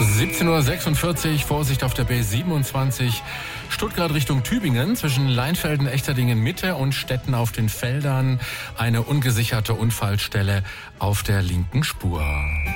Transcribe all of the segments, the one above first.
17:46 Uhr, Vorsicht auf der B27, Stuttgart Richtung Tübingen, zwischen Leinfelden, Echterdingen Mitte und Stetten auf den Feldern. Eine ungesicherte Unfallstelle auf der linken Spur.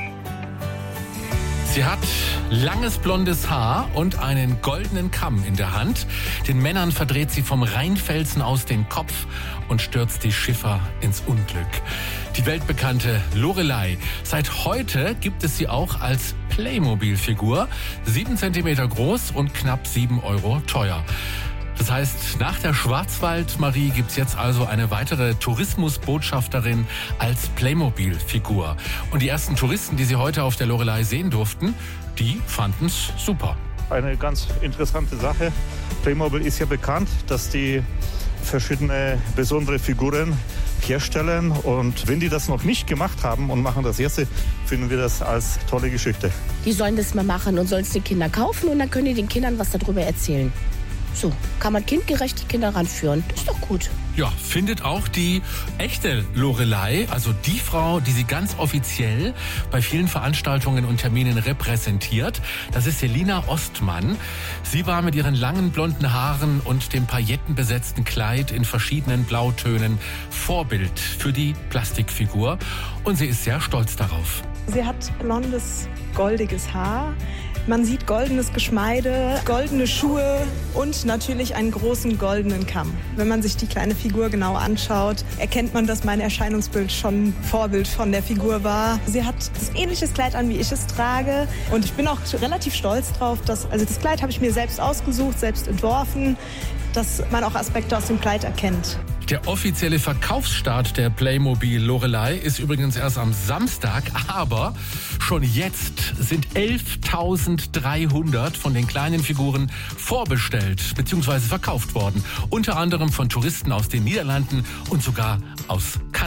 Sie hat langes blondes Haar und einen goldenen Kamm in der Hand. Den Männern verdreht sie vom Rheinfelsen aus den Kopf und stürzt die Schiffer ins Unglück. Die weltbekannte Loreley. Seit heute gibt es sie auch als Playmobil-Figur. 7 Zentimeter groß und knapp 7 Euro teuer. Das heißt, nach der Schwarzwald-Marie gibt's jetzt also eine weitere Tourismusbotschafterin als Playmobil-Figur. Und die ersten Touristen, die Sie heute auf der Loreley sehen durften, die fanden's super. Eine ganz interessante Sache. Playmobil ist ja bekannt, dass die verschiedene besondere Figuren herstellen. Und wenn die das noch nicht gemacht haben und machen das jetzt, finden wir das als tolle Geschichte. Die sollen das mal machen und sollen es den Kindern kaufen und dann können die den Kindern was darüber erzählen. So, kann man kindgerecht die Kinder ranführen. Das ist doch gut. Ja, findet auch die echte Loreley, also die Frau, die sie ganz offiziell bei vielen Veranstaltungen und Terminen repräsentiert. Das ist Selina Ostmann. Sie war mit ihren langen blonden Haaren und dem paillettenbesetzten Kleid in verschiedenen Blautönen Vorbild für die Plastikfigur. Und sie ist sehr stolz darauf. Sie hat blondes, goldiges Haar. Man sieht goldenes Geschmeide, goldene Schuhe und natürlich einen großen goldenen Kamm. Wenn man sich die kleine Figur genau anschaut, erkennt man, dass mein Erscheinungsbild schon Vorbild von der Figur war. Sie hat ein ähnliches Kleid an, wie ich es trage. Und ich bin auch relativ stolz drauf, das Kleid habe ich mir selbst ausgesucht, selbst entworfen, dass man auch Aspekte aus dem Kleid erkennt. Der offizielle Verkaufsstart der Playmobil Loreley ist übrigens erst am Samstag, aber schon jetzt sind 11.300 von den kleinen Figuren vorbestellt bzw. verkauft worden. Unter anderem von Touristen aus den Niederlanden und sogar aus Kanada.